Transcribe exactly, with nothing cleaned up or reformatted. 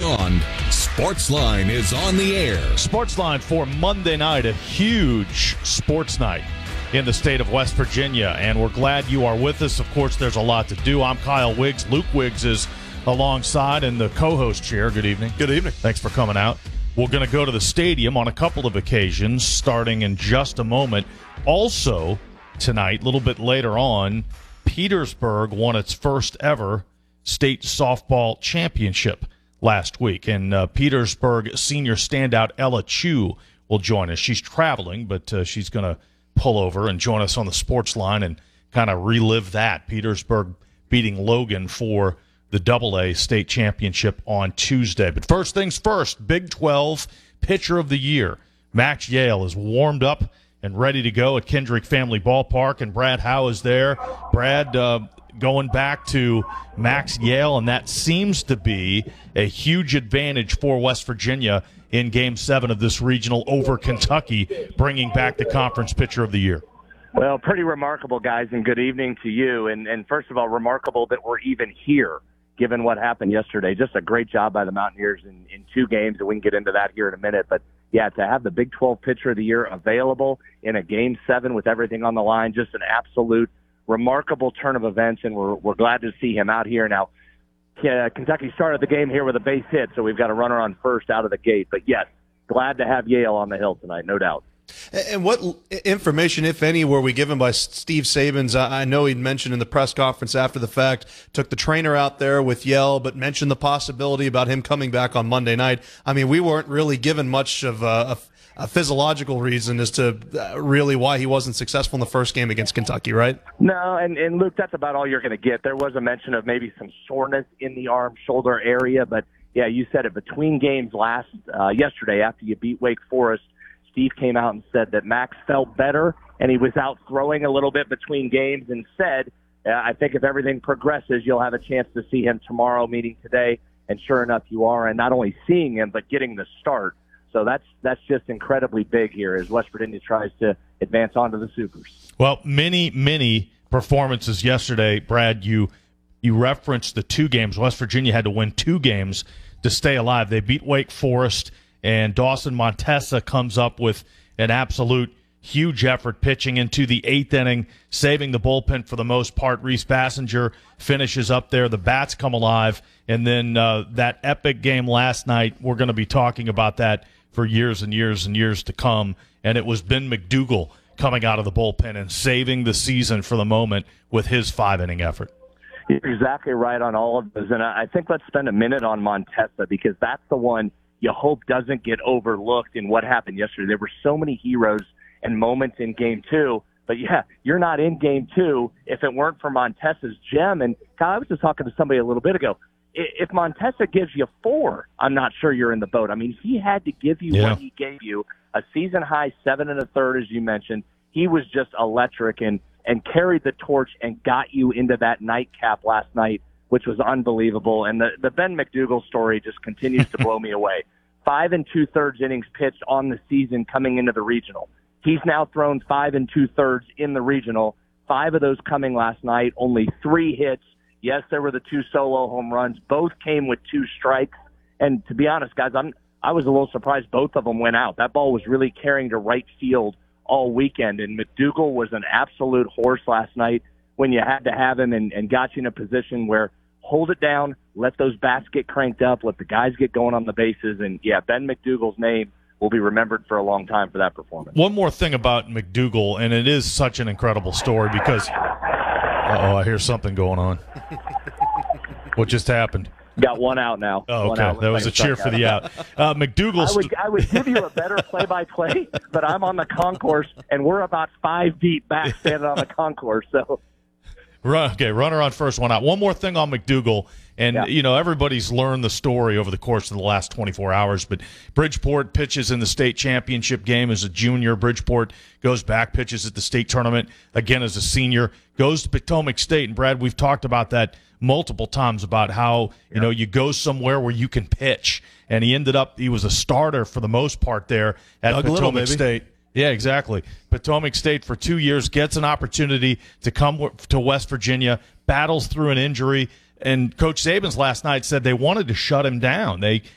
beyond, Sportsline is on the air. Sportsline for Monday night, a huge sports night in the state of West Virginia, and we're glad you are with us. Of course, there's a lot to do. I'm Kyle Wiggs. Luke Wiggs is alongside in the co-host chair. Good evening. Good evening. Thanks for coming out. We're going to go to the stadium on a couple of occasions, starting in just a moment. Also, tonight, a little bit later on, Petersburg won its first ever state softball championship last week. And uh, Petersburg senior standout Ella Chu will join us. She's traveling, but uh, she's going to pull over and join us on the sports line and kind of relive that. Petersburg beating Logan for the double A state championship on Tuesday. But first things first, Big twelve Pitcher of the Year. Max Yale is warmed up and ready to go at Kendrick Family Ballpark, and Brad Howe is there. Brad, uh, going back to Max Yale, and that seems to be a huge advantage for West Virginia in Game seven of this regional over Kentucky, bringing back the Conference Pitcher of the Year. Well, pretty remarkable, guys, and good evening to you. And, and first of all, remarkable that we're even here, given what happened yesterday. Just a great job by the Mountaineers in, in two games, and we can get into that here in a minute. But, yeah, to have the Big twelve Pitcher of the Year available in a Game seven with everything on the line, just an absolute remarkable turn of events, and we're we're glad to see him out here. Now, uh, Kentucky started the game here with a base hit, so we've got a runner on first out of the gate. But, yes, glad to have Yale on the hill tonight, no doubt. And what information, if any, were we given by Steve Sabins? I know he'd mentioned in the press conference after the fact, took the trainer out there with Yale, but mentioned the possibility about him coming back on Monday night. I mean, we weren't really given much of a, a, a physiological reason as to really why he wasn't successful in the first game against Kentucky, right? No, and, and Luke, that's about all you're going to get. There was a mention of maybe some soreness in the arm, shoulder area, but, yeah, you said it. Between games last uh, yesterday after you beat Wake Forest, Steve came out and said that Max felt better, and he was out throwing a little bit between games, and said, uh, I think if everything progresses, you'll have a chance to see him tomorrow, meaning today. And sure enough, you are, and not only seeing him, but getting the start. So that's that's just incredibly big here as West Virginia tries to advance on to the Supers. Well, many, many performances yesterday, Brad. You you referenced the two games. West Virginia had to win two games to stay alive. They beat Wake Forest, and Dawson Montesa comes up with an absolute huge effort pitching into the eighth inning, saving the bullpen for the most part. Reese Bassinger finishes up there. The bats come alive. And then uh, that epic game last night, we're going to be talking about that for years and years and years to come. And it was Ben McDougal coming out of the bullpen and saving the season for the moment with his five-inning effort. You're exactly right on all of those. And I think let's spend a minute on Montesa, because that's the one you hope doesn't get overlooked in what happened yesterday. There were so many heroes and moments in game two, but yeah, you're not in game two if it weren't for Montesa's gem. And Kyle, I was just talking to somebody a little bit ago. If Montesa gives you four, I'm not sure you're in the boat. I mean, he had to give you yeah. what he gave you, a season high seven and a third, as you mentioned. He was just electric and, and carried the torch and got you into that nightcap last night, which was unbelievable. And the, the Ben McDougal story just continues to blow me away. Five and two-thirds innings pitched on the season coming into the regional. He's now thrown five and two-thirds in the regional, five of those coming last night, only three hits. Yes, there were the two solo home runs. Both came with two strikes. And to be honest, guys, I'm, I was a little surprised both of them went out. That ball was really carrying to right field all weekend. And McDougal was an absolute horse last night when you had to have him and, and got you in a position where hold it down, let those bats get cranked up, let the guys get going on the bases. And, yeah, Ben McDougal's name will be remembered for a long time for that performance. One more thing about McDougal, and it is such an incredible story because – uh-oh, I hear something going on. What just happened? Got one out now. Oh, okay. That was a cheer for the out. Uh, McDougal. I would, I would give you a better play-by-play, but I'm on the concourse, and we're about five deep back standing on the concourse. So, Run, okay, runner on first, one out. One more thing on McDougal, and yeah. you know everybody's learned the story over the course of the last twenty-four hours. But Bridgeport pitches in the state championship game as a junior. Bridgeport goes back, pitches at the state tournament again as a senior. Goes to Potomac State, and Brad, we've talked about that multiple times about how you yeah. know you go somewhere where you can pitch, and he ended up he was a starter for the most part there at Doug Potomac Little, State. Yeah, exactly. Potomac State for two years gets an opportunity to come to West Virginia, battles through an injury, and Coach Sabins last night said they wanted to shut him down. They